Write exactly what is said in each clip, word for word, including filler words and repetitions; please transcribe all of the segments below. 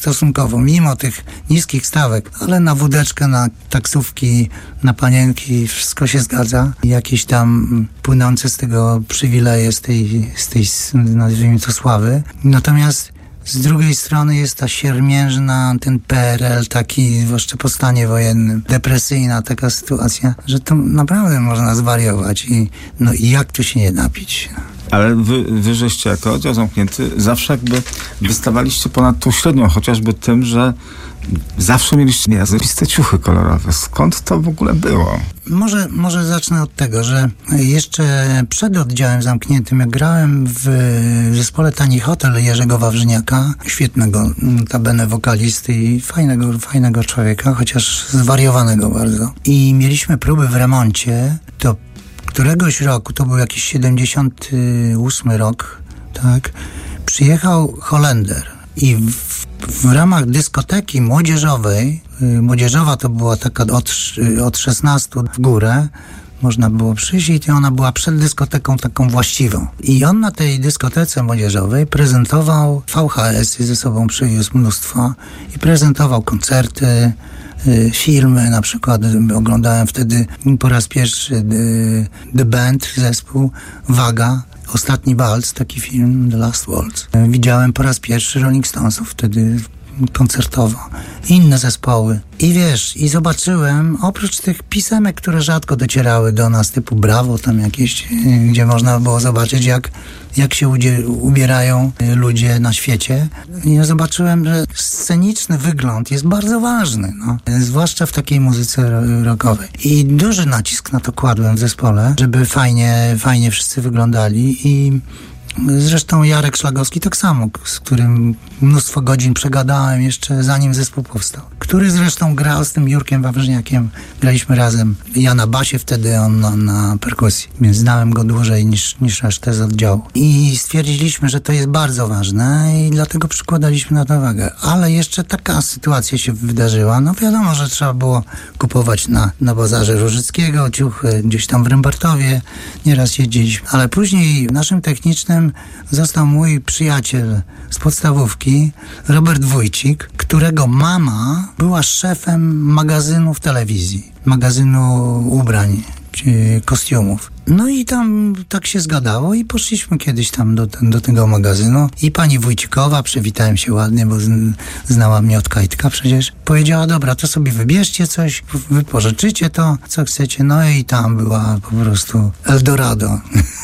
stosunkowo, mimo tych niskich stawek, ale na wódeczkę, na taksówki, na panienki wszystko się zgadza. Jakieś tam płynące z tego przywileje, z tej, z tej nazwijmy to sławy. Natomiast z drugiej strony jest ta siermiężna, ten P R L taki, zwłaszcza po stanie wojennym, depresyjna taka sytuacja, że to naprawdę można zwariować i no i jak tu się nie napić. Ale wy, wy żeście jako Oddział Zamknięty zawsze jakby wystawaliście ponad tą średnią, chociażby tym, że zawsze mieliście niezapiste ciuchy kolorowe. Skąd to w ogóle było? Może, może zacznę od tego, że jeszcze przed Oddziałem Zamkniętym, jak grałem w zespole Tani Hotel Jerzego Wawrzyniaka, świetnego notabene wokalisty i fajnego, fajnego człowieka, chociaż zwariowanego bardzo. I mieliśmy próby w remoncie, to któregoś roku, to był jakiś siedemdziesiąty ósmy rok, tak, przyjechał Holender i w, w ramach dyskoteki młodzieżowej, y, młodzieżowa to była taka od, od szesnastu w górę, można było przyjść i ona była przed dyskoteką taką właściwą. I on na tej dyskotece młodzieżowej prezentował V H S-y, ze sobą przywiózł mnóstwo i prezentował koncerty, filmy, na przykład oglądałem wtedy po raz pierwszy The, The Band, zespół Waga, Ostatni Walc, taki film, The Last Waltz. Widziałem po raz pierwszy Rolling Stonesów wtedy koncertowo. Inne zespoły. I wiesz, i zobaczyłem, oprócz tych pisemek, które rzadko docierały do nas, typu Brawo, tam jakieś, gdzie można było zobaczyć, jak, jak się udzie- ubierają ludzie na świecie. I ja zobaczyłem, że sceniczny wygląd jest bardzo ważny, no. Zwłaszcza w takiej muzyce rockowej. I duży nacisk na to kładłem w zespole, żeby fajnie, fajnie wszyscy wyglądali i zresztą Jarek Szlagowski tak samo, z którym mnóstwo godzin przegadałem jeszcze zanim zespół powstał. Który zresztą grał z tym Jurkiem Wawrzyniakiem. Graliśmy razem. Ja na basie wtedy, on na, na perkusji. Więc znałem go dłużej niż, niż resztę z oddziału. I stwierdziliśmy, że to jest bardzo ważne i dlatego przykładaliśmy na to wagę. Ale jeszcze taka sytuacja się wydarzyła. No wiadomo, że trzeba było kupować na, na bazarze Różyckiego ciuchy, gdzieś tam w Rymbartowie. Nieraz jeździliśmy. Ale później naszym technicznym został mój przyjaciel z podstawówki, Robert Wójcik, którego mama była szefem magazynu w telewizji, magazynu ubrań, kostiumów. No i tam tak się zgadało i poszliśmy kiedyś tam do, do tego magazynu i pani Wójcikowa, przywitałem się ładnie, bo znała mnie od Kajtka przecież, powiedziała, dobra, to sobie wybierzcie coś, wypożyczycie to, co chcecie. No i tam była po prostu Eldorado.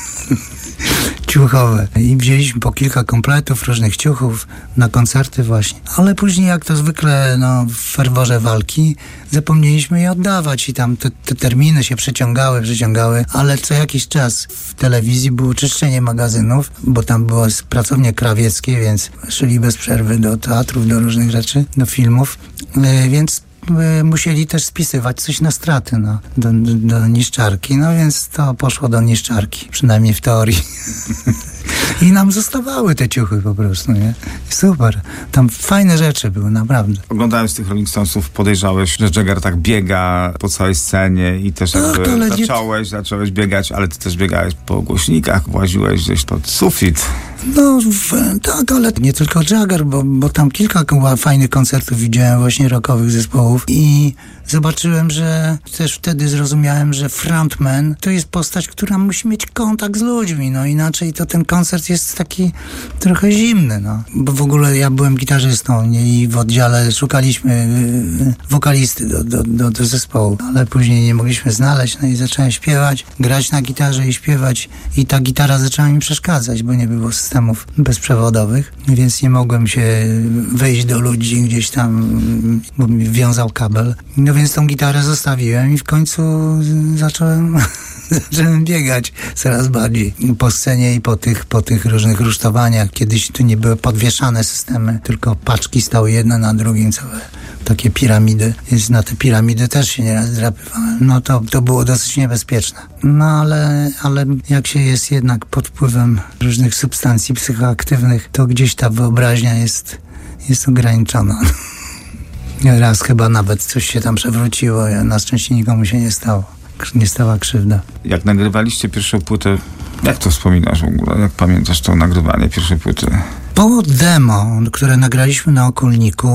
Ciuchowe. I wzięliśmy po kilka kompletów różnych ciuchów na koncerty właśnie. Ale później, jak to zwykle, no, w ferworze walki, zapomnieliśmy je oddawać i tam te, te terminy się przeciągały, przeciągały, ale co jakiś czas w telewizji było czyszczenie magazynów, bo tam było pracownie krawieckie, więc szli bez przerwy do teatrów, do różnych rzeczy, do filmów, yy, więc musieli też spisywać coś na straty, no, do, do, do niszczarki, no więc to poszło do niszczarki, przynajmniej w teorii. I nam zostawały te ciuchy po prostu, nie? Super. Tam fajne rzeczy były, naprawdę. Oglądając tych Rolling Stonesów podejrzałeś, że Jagger tak biega po całej scenie i też jakby Ach, ale zacząłeś, nie... zacząłeś biegać, ale ty też biegałeś po głośnikach, właziłeś gdzieś pod sufit. No w, tak, ale nie tylko Jagger, bo, bo tam kilka fajnych koncertów widziałem właśnie rockowych zespołów i zobaczyłem, że też wtedy zrozumiałem, że frontman to jest postać, która musi mieć kontakt z ludźmi, no inaczej to ten koncert jest taki trochę zimny, no. Bo w ogóle ja byłem gitarzystą, nie? I w oddziale szukaliśmy wokalisty do, do, do, do zespołu, ale później nie mogliśmy znaleźć, no i zacząłem śpiewać, grać na gitarze i śpiewać i ta gitara zaczęła mi przeszkadzać, bo nie było systemów bezprzewodowych, więc nie mogłem się wejść do ludzi gdzieś tam, bo mi wiązał kabel. No więc tą gitarę zostawiłem i w końcu zacząłem, zacząłem biegać coraz bardziej po scenie i po tych, po tych różnych rusztowaniach. Kiedyś tu nie były podwieszane systemy, tylko paczki stały jedne na drugim, całe takie piramidy. Więc na te piramidy też się nieraz drapywałem. No to, to było dosyć niebezpieczne. No ale, ale jak się jest jednak pod wpływem różnych substancji psychoaktywnych, to gdzieś ta wyobraźnia jest, jest ograniczona. Raz chyba nawet coś się tam przewróciło, na szczęście nikomu się nie stało. Nie stała krzywda. Jak nagrywaliście pierwszą płytę, jak to wspominasz w ogóle? Jak pamiętasz to nagrywanie pierwszej płyty? Po demo, które nagraliśmy na Okulniku,